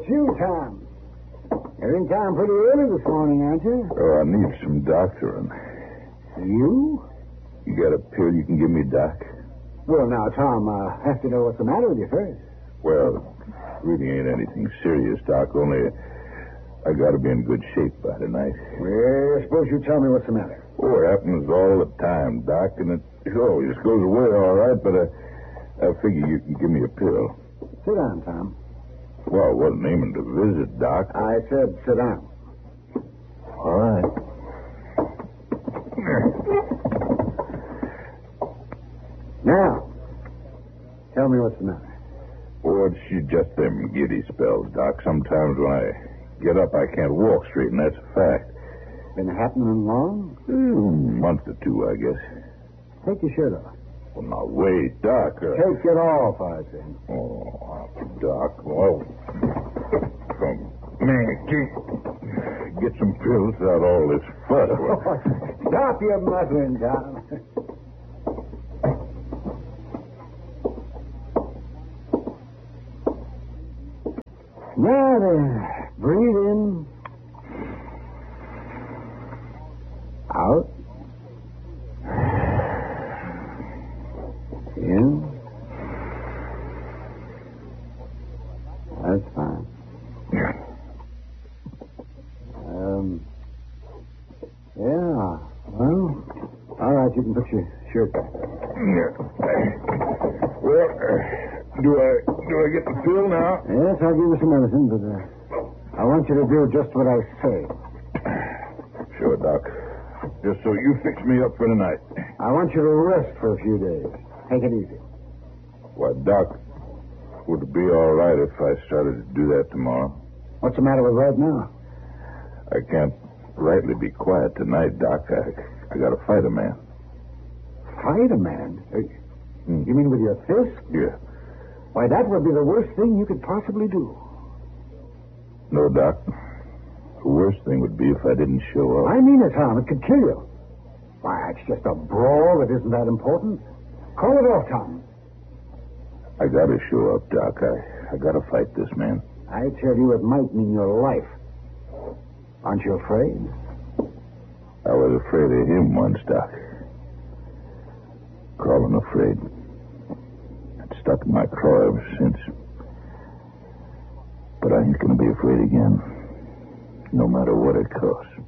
it's you, Tom. You're in town pretty early this morning, aren't you? Oh, I need some doctoring. You? You got a pill you can give me, Doc? Well, now, Tom, I have to know what's the matter with you first. Well, really ain't anything serious, Doc. Only I got to be in good shape by tonight. Well, suppose you tell me what's the matter. Oh, it happens all the time, Doc, and it always goes away all right, but I figure you can give me a pill. Sit down, Tom. Well, I wasn't aiming to visit, Doc. I said sit down. All right. Now, tell me what's the matter. Oh, it's just them giddy spells, Doc. Sometimes when I get up, I can't walk straight, and that's a fact. Been happening long? Month or two, I guess. Take your shirt off. Well, now, wait, Doc. Take it off, I say. Oh, Doc. Well, man, get some pills without all this fuss. Stop your muttering, Tom. Now then, breathe in. Out. In. That's fine. Yeah. Well, all right, you can put your shirt back. Well, do I get the pill now? Yes, I'll give you some medicine, but I want you to do just what I say. Sure, Doc. Just so you fix me up for tonight. I want you to rest for a few days. Take it easy. Why, Doc, would it be all right if I started to do that tomorrow? What's the matter with right now? I can't rightly be quiet tonight, Doc. I got to fight a man. Fight a man? You mean with your fist? Yeah. Why, that would be the worst thing you could possibly do. No, Doc. The worst thing would be if I didn't show up. I mean it, Tom. It could kill you. Why, it's just a brawl that isn't that important. Call it off, Tom. I got to show up, Doc. I got to fight this man. I tell you, it might mean your life. Aren't you afraid? I was afraid of him once, Doc. Call him afraid. It's stuck in my craw ever since. But I ain't going to be afraid again. No matter what it costs.